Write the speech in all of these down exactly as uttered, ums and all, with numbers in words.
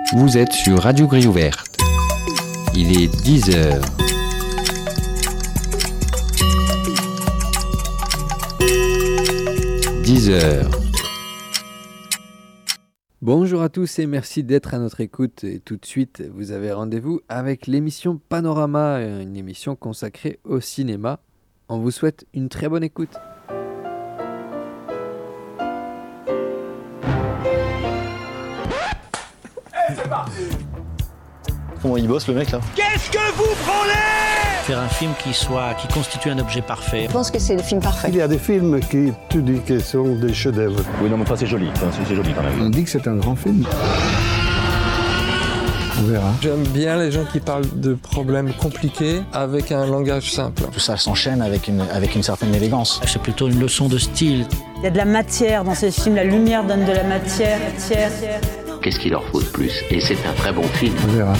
Vous êtes sur Radio Grille Ouverte. Il est dix heures. dix heures. Bonjour à tous et merci d'être à notre écoute. Et tout de suite, vous avez rendez-vous avec l'émission Panorama, une émission consacrée au cinéma. On vous souhaite une très bonne écoute. Hey, c'est parti. Comment il bosse le mec là? Qu'est-ce que vous branlez? Faire un film qui soit, qui constitue un objet parfait. Je pense que c'est le film parfait. Il y a des films qui, tu dis que sont des chefs-d'œuvre. Oui, non, mais ça c'est joli, enfin, c'est, c'est joli quand même. On dit que c'est un grand film. On verra. J'aime bien les gens qui parlent de problèmes compliqués avec un langage simple. Tout ça s'enchaîne avec une, avec une certaine élégance. C'est plutôt une leçon de style. Il y a de la matière dans ces films, la lumière donne de la matière. matière. Qu'est-ce qu'il leur faut de plus? Et c'est un très bon film. On verra.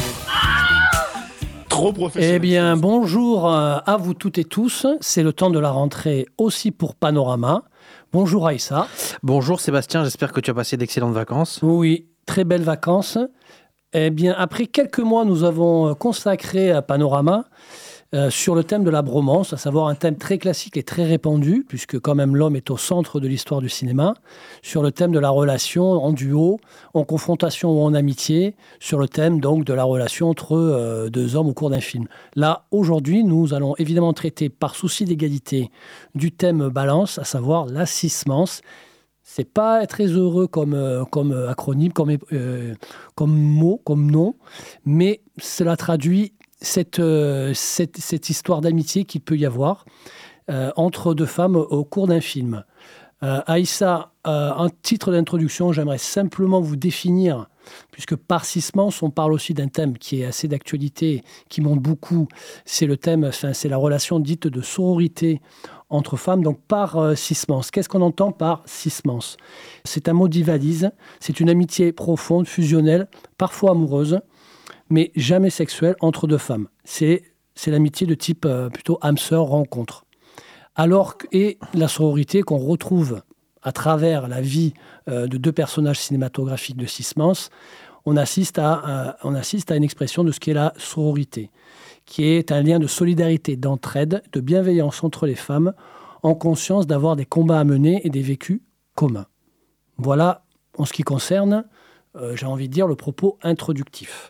Trop professionnel. Eh bien, bonjour à vous toutes et tous. C'est le temps de la rentrée aussi pour Panorama. Bonjour Aïssa. Bonjour Sébastien, j'espère que tu as passé d'excellentes vacances. Oui, très belles vacances. Eh bien, après quelques mois, nous avons consacré à Panorama euh, sur le thème de la bromance, à savoir un thème très classique et très répandu, puisque quand même l'homme est au centre de l'histoire du cinéma, sur le thème de la relation en duo, en confrontation ou en amitié, sur le thème donc de la relation entre euh, deux hommes au cours d'un film. Là, aujourd'hui, nous allons évidemment traiter par souci d'égalité du thème balance, à savoir la cismance. C'est pas très heureux comme, euh, comme acronyme, comme, euh, comme mot, comme nom, mais cela traduit cette, euh, cette, cette histoire d'amitié qu'il peut y avoir euh, entre deux femmes au cours d'un film. Euh, Aïssa, euh, un titre d'introduction, j'aimerais simplement vous définir, puisque par cismance, on parle aussi d'un thème qui est assez d'actualité, qui monte beaucoup, c'est le thème, enfin, c'est la relation dite de sororité entre femmes, donc par euh, cismance. Qu'est-ce qu'on entend par cismance? C'est un mot divalise, c'est une amitié profonde, fusionnelle, parfois amoureuse, mais jamais sexuelle entre deux femmes. C'est, c'est l'amitié de type euh, plutôt âme-sœur, rencontre. Alors que, et la sororité qu'on retrouve à travers la vie euh, de deux personnages cinématographiques de cismance, on assiste, à, euh, on assiste à une expression de ce qu'est la sororité, qui est un lien de solidarité, d'entraide, de bienveillance entre les femmes, en conscience d'avoir des combats à mener et des vécus communs. Voilà, en ce qui concerne, euh, j'ai envie de dire, le propos introductif.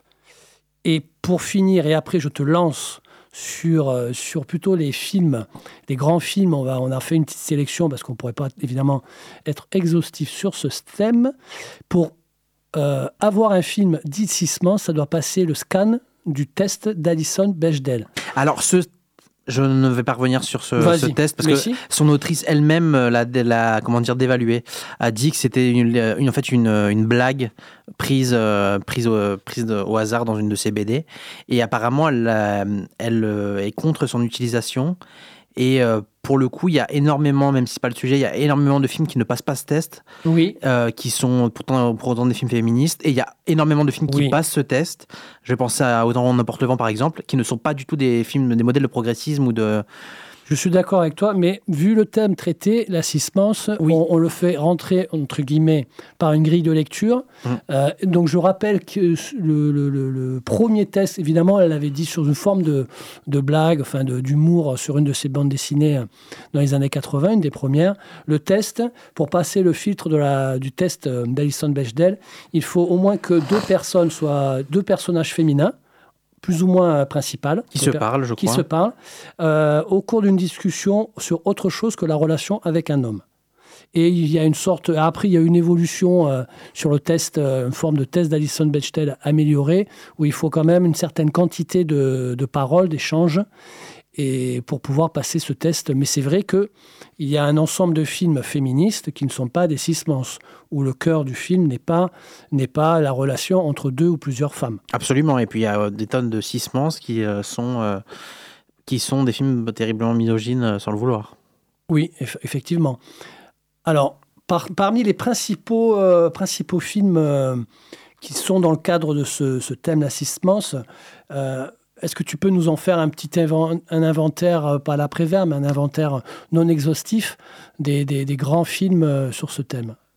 Et pour finir, et après je te lance sur, euh, sur plutôt les films, les grands films, on, va, on a fait une petite sélection, parce qu'on ne pourrait pas évidemment être exhaustif sur ce thème. Pour euh, avoir un film dit cismance, ça doit passer le scan du test d'Alison Bechdel. Alors, ce, je ne vais pas revenir sur ce, ce test parce Mais que si. son autrice elle-même l'a, l'a comment dire, dévalué, a dit que c'était une, une, en fait une, une blague prise, euh, prise, au, prise de, au hasard dans une de ses B D. Et apparemment, elle, euh, elle euh, est contre son utilisation. Et euh, pour le coup, il y a énormément, même si c'est pas le sujet, il y a énormément de films qui ne passent pas ce test, oui. euh, qui sont pourtant, pourtant des films féministes. Et il y a énormément de films qui oui. passent ce test. Je vais penser à Autant n'importe le vent, par exemple, qui ne sont pas du tout des films, des modèles de progressisme ou de... Je suis d'accord avec toi, mais vu le thème traité, la cismance, oui. on, on le fait rentrer, entre guillemets, par une grille de lecture. Mmh. Euh, donc je rappelle que le, le, le, le premier test, évidemment, elle l'avait dit sur une forme de, de blague, enfin de, d'humour sur une de ses bandes dessinées dans les années quatre-vingts, une des premières. Le test, pour passer le filtre de la, du test d'Alison Bechdel, il faut au moins que deux personnes soient, deux personnages féminins, plus ou moins principal. Qui se parlent, je qui crois. Qui se parlent, euh, au cours d'une discussion sur autre chose que la relation avec un homme. Et il y a une sorte... Après, il y a une évolution euh, sur le test, euh, une forme de test d'Alison Bechdel améliorée, où il faut quand même une certaine quantité de, de paroles, d'échanges, et pour pouvoir passer ce test. Mais c'est vrai qu'il y a un ensemble de films féministes qui ne sont pas des cismances, où le cœur du film n'est pas, n'est pas la relation entre deux ou plusieurs femmes. Absolument, et puis il y a des tonnes de cismances qui, euh, sont, euh, qui sont des films terriblement misogynes euh, sans le vouloir. Oui, eff- effectivement. Alors, par, parmi les principaux, euh, principaux films euh, qui sont dans le cadre de ce, ce thème, la cismance, euh, est-ce que tu peux nous en faire un petit invent, un inventaire, euh, pas l'après-vert, mais un inventaire non exhaustif des, des, des grands films euh, sur ce thème?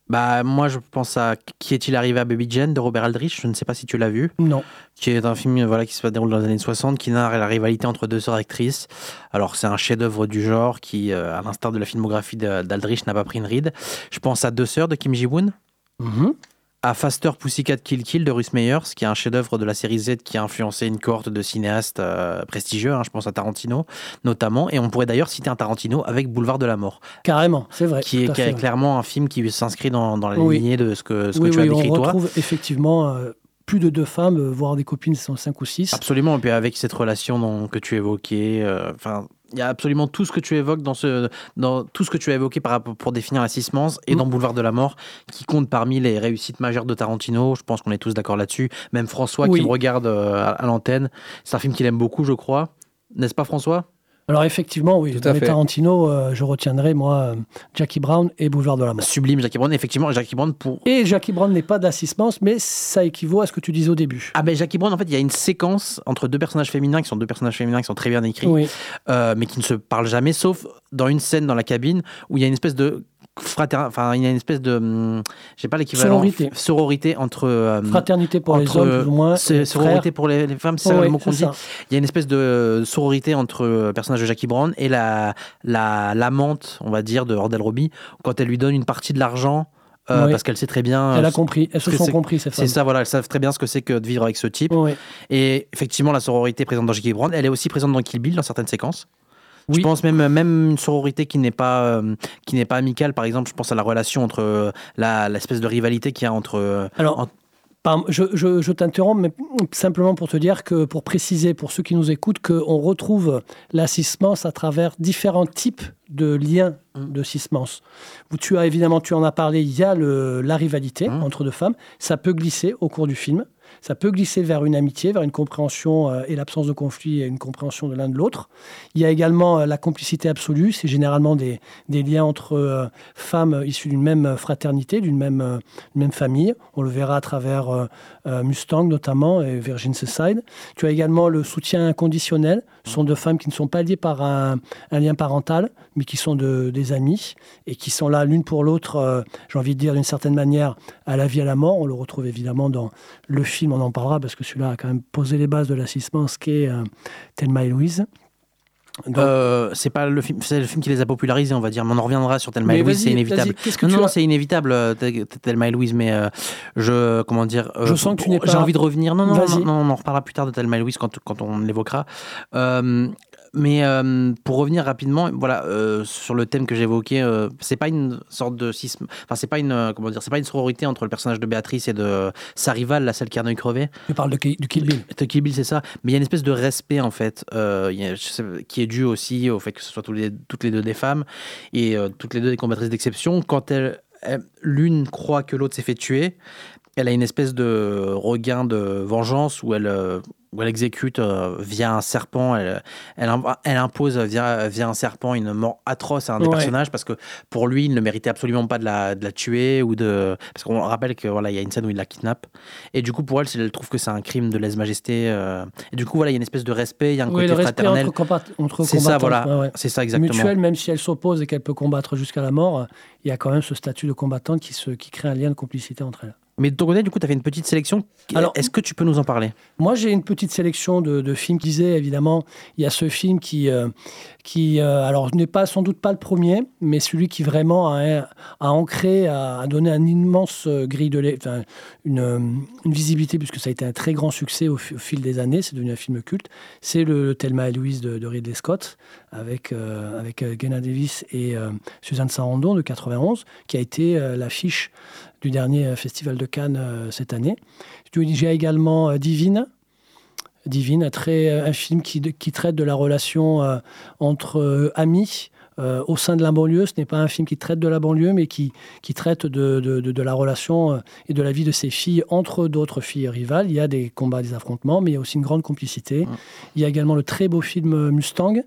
Bah, moi, je pense à Qui est-il arrivé à Baby Jane de Robert Aldrich. Je ne sais pas si tu l'as vu. Non. Qui est un film voilà, qui se déroule dans les années soixante, qui narre la rivalité entre deux sœurs actrices. Alors, c'est un chef-d'œuvre du genre qui, euh, à l'instar de la filmographie de- d'Aldrich, n'a pas pris une ride. Je pense à Deux sœurs de Kim Ji-woon, Mhm. à Faster Pussycat Kill Kill de Ruth Meyers, qui est un chef-d'œuvre de la série Z qui a influencé une cohorte de cinéastes euh, prestigieux. hein, je pense à Tarantino, notamment. Et on pourrait d'ailleurs citer un Tarantino avec Boulevard de la Mort, Carrément, c'est vrai. qui est, tout à qui est fait. clairement un film qui s'inscrit dans, dans la Oui. lignée de ce que, ce que Oui, tu oui, as décrit, on toi. retrouve effectivement euh, plus de deux femmes, euh, voire des copines, sont cinq ou six. Absolument, et puis avec cette relation dont- que tu évoquais, euh, enfin, il y a absolument tout ce que tu évoques dans ce, dans tout ce que tu as évoqué par rapport pour définir la sismance et Mm. dans Boulevard de la Mort, qui compte parmi les réussites majeures de Tarantino. Je pense qu'on est tous d'accord là-dessus. Même François Oui. qui me regarde euh, à, à l'antenne, c'est un film qu'il aime beaucoup, je crois. N'est-ce pas, François? Alors effectivement, oui, Tout dans à les fait. Tarantino, euh, je retiendrai, moi, euh, Jackie Brown et Boulevard de la Mort. Sublime, Jackie Brown. Effectivement, Jackie Brown pour. Et Jackie Brown n'est pas d'assistance, mais ça équivaut à ce que tu disais au début. Ah ben Jackie Brown, en fait, il y a une séquence entre deux personnages féminins qui sont deux personnages féminins qui sont très bien écrits, Oui. euh, mais qui ne se parlent jamais, sauf dans une scène dans la cabine où il y a une espèce de frater... enfin il y a une espèce de, hum, j'ai pas l'équivalent, Sororité. f- sororité entre euh, Fraternité pour les entre, hommes, plus ou moins. c'est- et sororité frères. pour les, les femmes, c'est Oh, ça oui, le mot qu'on c'est dit. ça. Il y a une espèce de sororité entre le personnage de Jackie Brown et la la l'amante, on va dire, de Ordell Robbie, quand elle lui donne une partie de l'argent. euh, Oui. Parce qu'elle sait très bien. Elle a euh, compris, elles se c'est- sont c'est- compris, ces femmes. C'est ça, voilà, elles savent très bien ce que c'est que de vivre avec ce type. Oui. Et effectivement, la sororité présente dans Jackie Brown, elle est aussi présente dans Kill Bill dans certaines séquences. Oui. Je pense même, même une sororité qui n'est pas, euh, qui n'est pas amicale, par exemple, je pense à la relation entre euh, la, l'espèce de rivalité qu'il y a entre. euh, Alors, en- pardon, je, je, je t'interromps, mais simplement pour te dire que, pour préciser, pour ceux qui nous écoutent, qu'on retrouve la sismance à travers différents types de liens de sismance. Où tu as évidemment, tu en as parlé, il y a le, la rivalité Mmh. entre deux femmes. Ça peut glisser au cours du film. Ça peut glisser vers une amitié, vers une compréhension euh, et l'absence de conflit et une compréhension de l'un de l'autre. Il y a également euh, la complicité absolue. C'est généralement des, des liens entre euh, femmes issues d'une même fraternité, d'une même, euh, d'une même famille. On le verra à travers euh, euh, Mustang notamment et Virgin Suicide. Tu as également le soutien inconditionnel. Ce sont deux femmes qui ne sont pas liées par un, un lien parental, mais qui sont de, des amies et qui sont là l'une pour l'autre, euh, j'ai envie de dire d'une certaine manière, à la vie, à la mort. On le retrouve évidemment dans le film, on en parlera parce que celui-là a quand même posé les bases de la sismance qui est euh, Thelma et Louise. Donc- euh, c'est pas le film, c'est le film qui les a popularisés, on va dire. Mais on en reviendra sur Thelma et Mais Louise, vas-y, c'est inévitable. vas-y, qu'est-ce que non, tu non, as- c'est inévitable, euh, Th- Thelma et Louise, mais euh, je, comment dire, euh, Je sens que tu n'es J'ai pas- envie de revenir. Non, non, Vas-y. non, non, on en reparlera plus tard de Thelma et Louise quand, quand on l'évoquera. Euh, mais euh, pour revenir rapidement, voilà, euh, sur le thème que j'évoquais, euh, c'est pas une sorte de sisme, enfin c'est pas une, euh, comment dire, c'est pas une sororité entre le personnage de Béatrice et de sa rivale, la celle qui a un œil crevé. Tu parles de, Ki- du Kill Bill. De Kill Bill, c'est ça. Mais il y a une espèce de respect, en fait, euh, il y a- je sais- qui est dû aussi au fait que ce soit tous les, toutes les deux des femmes et euh, toutes les deux des combattrices d'exception. Quand elle, elle- l'une croit que l'autre s'est fait tuer, elle a une espèce de regain de vengeance où elle, euh, où elle exécute euh, via un serpent, elle, elle, im- elle impose via, via un serpent une mort atroce à un des Ouais. personnages parce que pour lui, il ne méritait absolument pas de la, de la tuer ou de... Parce qu'on rappelle que voilà, il y a une scène où il la kidnappe. Et du coup, pour elle, c'est- elle trouve que c'est un crime de lèse-majesté. euh, Et du coup, voilà, il y a une espèce de respect, il y a un Oui, côté le respect fraternel. entre, combat- entre C'est ça, combattantes, voilà. ouais, ouais. C'est ça, exactement. Mutuelle, même si elle s'oppose et qu'elle peut combattre jusqu'à la mort, euh, il y a quand même ce statut de combattante qui, se, qui crée un lien de complicité entre elles. Mais de ton côté, du coup, tu as fait une petite sélection. Alors- Est-ce que tu peux nous en parler? Moi, j'ai une petite sélection de, de films qui disaient, évidemment, il y a ce film qui, euh, qui euh, alors, n'est pas sans doute pas le premier, mais celui qui vraiment a, a ancré, a, a donné un immense euh, grille de lait, enfin, une, euh, une visibilité, puisque ça a été un très grand succès au, fi- au fil des années, c'est devenu un film culte. C'est le Thelma et Louise de, de Ridley Scott, avec, euh, avec euh, Geena Davis et euh, Suzanne Sarandon de quatre-vingt-onze, qui a été euh, l'affiche du dernier euh, Festival de Cannes euh, cette année. J'ai également euh, Divine, Divine, un, très, un film qui, qui traite de la relation euh, entre euh, amis euh, au sein de la banlieue. Ce n'est pas un film qui traite de la banlieue, mais qui, qui traite de, de, de, de la relation euh, et de la vie de ces filles entre d'autres filles rivales. Il y a des combats, des affrontements, mais il y a aussi une grande complicité. Mmh. Il y a également le très beau film Mustang,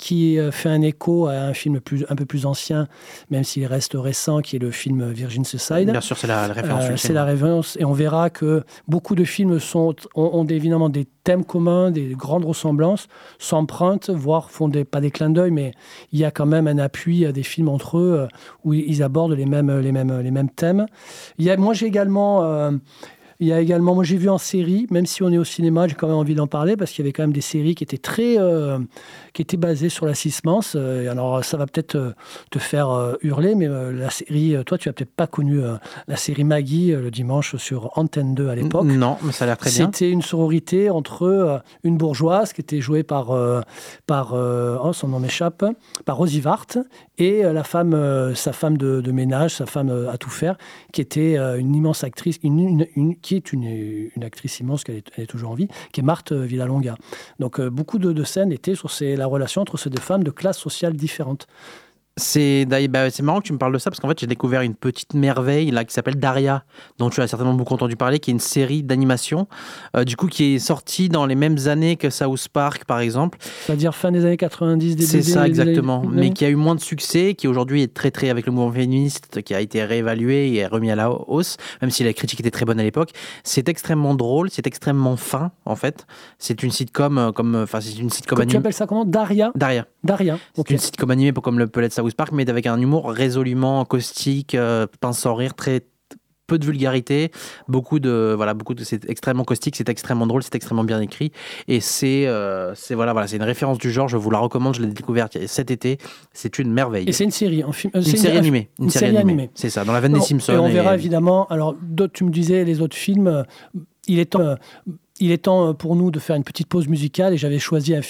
qui euh, fait un écho à un film plus, un peu plus ancien, même s'il reste récent, qui est le film Virgin Suicide. Bien sûr, c'est la, la référence. Euh, c'est la référence, et on verra que beaucoup de films sont, ont, ont des, évidemment des thèmes communs, des grandes ressemblances, s'empruntent, voire font des, pas des clins d'œil, mais il y a quand même un appui à des films entre eux euh, où ils abordent les mêmes, les mêmes, les mêmes thèmes. Il y a, moi, j'ai également... Euh, Il y a également, moi j'ai vu en série, même si on est au cinéma, j'ai quand même envie d'en parler parce qu'il y avait quand même des séries qui étaient très, euh, qui étaient basées sur l'assistance. Euh, alors ça va peut-être euh, te faire euh, hurler, mais euh, la série, euh, toi tu as peut-être pas connu euh, la série Maggie euh, le dimanche sur Antenne deux à l'époque. Non, mais ça a l'air très bien. C'était une sororité entre euh, une bourgeoise qui était jouée par, euh, par euh, oh, son nom m'échappe, par Rosie Vart et euh, la femme, euh, sa femme de, de ménage, sa femme euh, à tout faire, qui était euh, une immense actrice, une, une, une, qui est une, une actrice immense, qu'elle est, elle est toujours en vie, qui est Marthe Villalonga. Donc euh, beaucoup de, de scènes étaient sur ces, la relation entre ces deux femmes de classes sociales différentes. C'est, bah, c'est marrant que tu me parles de ça parce qu'en fait j'ai découvert une petite merveille là qui s'appelle Daria, dont tu as certainement beaucoup entendu parler, qui est une série d'animation euh, du coup qui est sortie dans les mêmes années que South Park par exemple. C'est-à-dire fin des années quatre-vingt-dix, début c'est des ça années... exactement, des... mais qui a eu moins de succès, qui aujourd'hui est très très avec le mouvement féministe, qui a été réévalué et remis à la hausse, même si la critique était très bonne à l'époque. C'est extrêmement drôle, c'est extrêmement fin en fait. C'est une sitcom comme, enfin c'est une sitcom animée. Anim... Tu appelles ça comment? Daria. Daria. Daria. C'est okay. une sitcom animée comme le peut l'être South Park, mais avec un humour résolument caustique, euh, pince sans rire, très peu de vulgarité, beaucoup de voilà, beaucoup de c'est extrêmement caustique, c'est extrêmement drôle, c'est extrêmement bien écrit et c'est euh, c'est voilà voilà, c'est une référence du genre, je vous la recommande, je l'ai découverte cet été, c'est une merveille. Et c'est une série en film, euh, une, série une, animée, une, une série, série animée. animée. C'est ça, dans la veine des Simpsons. Et on verra et... évidemment, alors d'autres tu me disais les autres films, il est temps euh, il est temps pour nous de faire une petite pause musicale et j'avais choisi un film